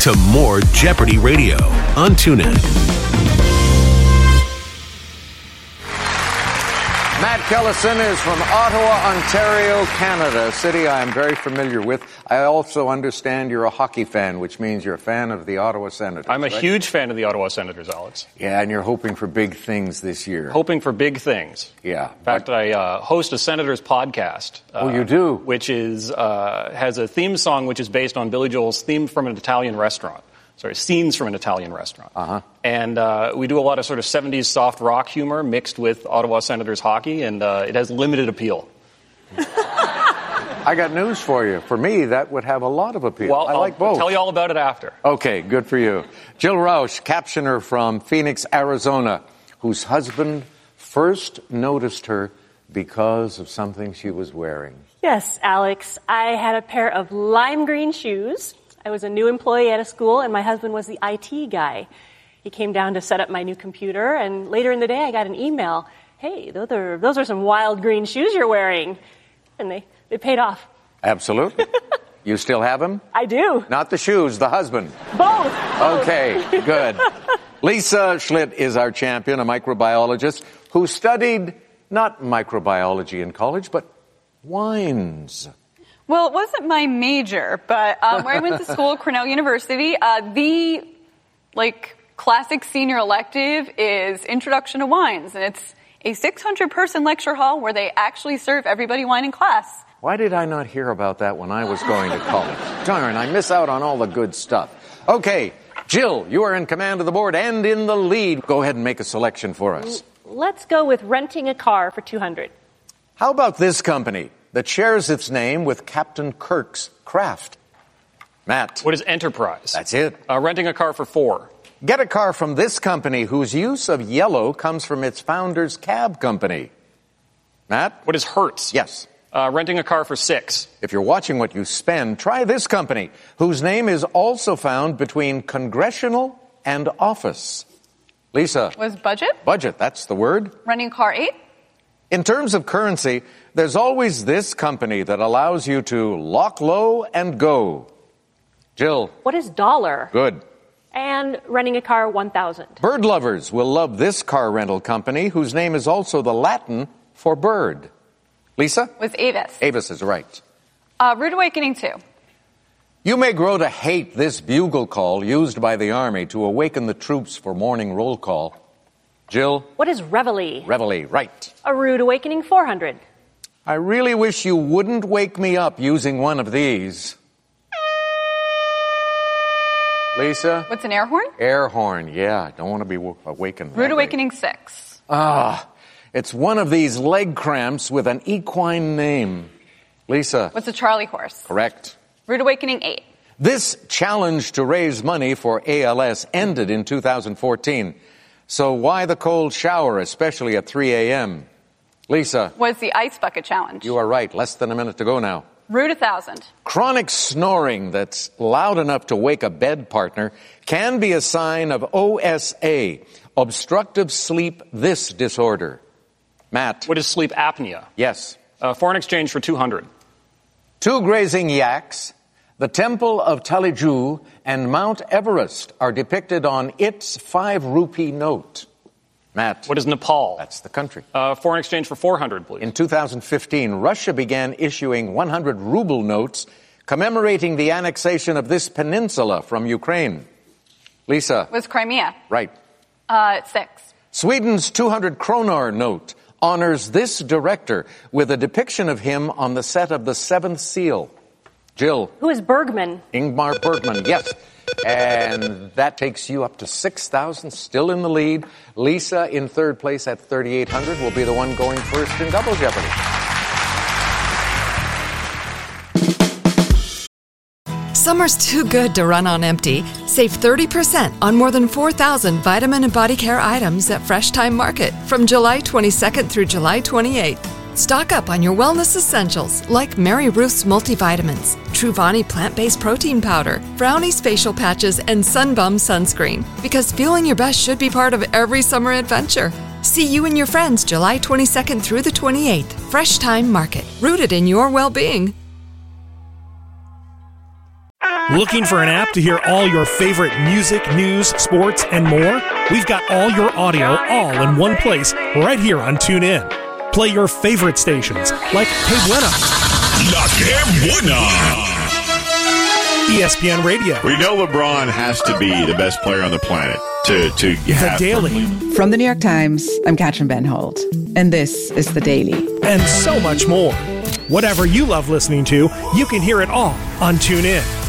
to more Jeopardy Radio on TuneIn. Matt Kellison is from Ottawa, Ontario, Canada, a city I am very familiar with. I also understand you're a hockey fan, which means you're a fan of the Ottawa Senators. I'm a huge fan of the Ottawa Senators, Alex. Yeah, and you're hoping for big things this year. Hoping for big things. Yeah. In fact, I host a Senators podcast. Oh, you do? Which is has a theme song which is based on Billy Joel's theme from an Italian restaurant. Sorry, scenes from an Italian restaurant. Uh-huh. And we do a lot of sort of 70s soft rock humor mixed with Ottawa Senators hockey, and it has limited appeal. I got news for you. For me, that would have a lot of appeal. Well, I like both. I'll tell you all about it after. Okay, good for you. Jill Rausch, captioner from Phoenix, Arizona, whose husband first noticed her because of something she was wearing. Yes, Alex. I had a pair of lime green shoes. I was a new employee at a school, and my husband was the IT guy. He came down to set up my new computer, and later in the day I got an email. Hey, those are some wild green shoes you're wearing. And they paid off. Absolutely. You still have them? I do. Not the shoes, the husband. Both. Okay, good. Lisa Schlitt is our champion, a microbiologist who studied not microbiology in college, but wines. Well, it wasn't my major, but where I went to school, Cornell University, the classic senior elective is Introduction to Wines, and it's a 600-person lecture hall where they actually serve everybody wine in class. Why did I not hear about that when I was going to college? Darn, I miss out on all the good stuff. Okay, Jill, you are in command of the board and in the lead. Go ahead and make a selection for us. Let's go with renting a car for $200. How about this company that shares its name with Captain Kirk's craft? Matt. What is Enterprise? That's it. Renting a car for $4. Get a car from this company whose use of yellow comes from its founder's cab company. Matt? What is Hertz? Yes. Renting a car for $6. If you're watching what you spend, try this company, whose name is also found between congressional and office. Lisa. Was budget? Budget, that's the word. Renting a car, $8. In terms of currency, there's always this company that allows you to lock low and go. Jill. What is dollar? Good. And renting a car, $1,000. Bird lovers will love this car rental company, whose name is also the Latin for bird. Lisa? Was Avis. Avis is right. Rude Awakening, 2. You may grow to hate this bugle call used by the Army to awaken the troops for morning roll call. Jill? What is Reveille? Reveille, right. A rude awakening, $400. I really wish you wouldn't wake me up using one of these. Lisa? What's an air horn? Air horn, yeah. I don't want to be awakened. Rude Awakening, 6. It's one of these leg cramps with an equine name. Lisa? What's a Charlie horse? Correct. Rude Awakening, 8. This challenge to raise money for ALS ended in 2014. So why the cold shower, especially at 3 a.m.? Lisa? Was the Ice Bucket Challenge. You are right. Less than a minute to go now. Rude 1,000. Chronic snoring that's loud enough to wake a bed partner can be a sign of OSA, obstructive sleep this disorder. Matt. What is sleep apnea? Yes. Foreign exchange for $200. 2 grazing yaks, the Temple of Taliju, and Mount Everest are depicted on its 5 rupee note. Matt. What is Nepal? That's the country. Foreign exchange for $400, please. In 2015, Russia began issuing 100 ruble notes commemorating the annexation of this peninsula from Ukraine. Lisa. Was Crimea. Right. 6. Sweden's 200 kroner note honors this director with a depiction of him on the set of The Seventh Seal. Jill. Who is Bergman? Ingmar Bergman, yes. And that takes you up to 6,000, still in the lead. Lisa in third place at 3,800 will be the one going first in Double Jeopardy. Summer's too good to run on empty. Save 30% on more than 4,000 vitamin and body care items at Fresh Time Market from July 22nd through July 28th. Stock up on your wellness essentials like Mary Ruth's multivitamins, Truvani plant-based protein powder, Brownie's facial patches, and Sunbum sunscreen. Because feeling your best should be part of every summer adventure. See you and your friends July 22nd through the 28th. Fresh Time Market. Rooted in your well-being. Looking for an app to hear all your favorite music, news, sports, and more? We've got all your audio all in one place right here on TuneIn. Play your favorite stations like Que Buena, La Que Buena, ESPN Radio. We know LeBron has to be the best player on the planet to The Daily. From the New York Times, I'm Katrin Benholt, and this is The Daily. And so much more. Whatever you love listening to, you can hear it all on TuneIn.